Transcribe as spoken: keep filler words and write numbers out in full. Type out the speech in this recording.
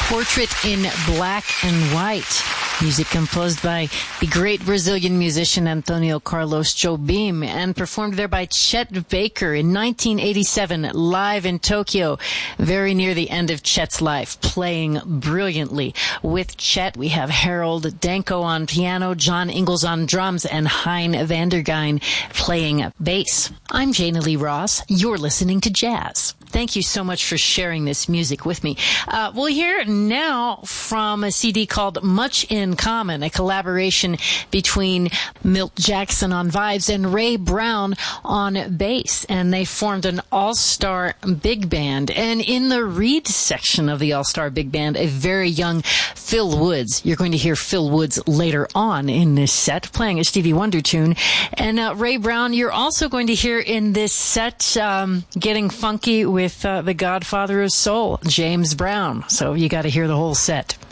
Portrait in Black and White. Music composed by the great Brazilian musician Antonio Carlos Jobim and performed there by Chet Baker in nineteen eighty-seven, live in Tokyo, very near the end of Chet's life, playing brilliantly. With Chet, we have Harold Danko on piano, John Ingalls on drums, and Hein Vandergein playing bass. I'm Jana Lee Ross. You're listening to Jazz. Thank you so much for sharing this music with me. Uh, we'll hear now from a C D called Much in Common, a collaboration between Milt Jackson on vibes and Ray Brown on bass. And they formed an all-star big band. And in the Reed section of the all-star big band, a very young Phil Woods. You're going to hear Phil Woods later on in this set, playing a Stevie Wonder tune. And uh, Ray Brown, you're also going to hear in this set um, getting funky with uh, the godfather of soul, James Brown. So you got to hear the whole set.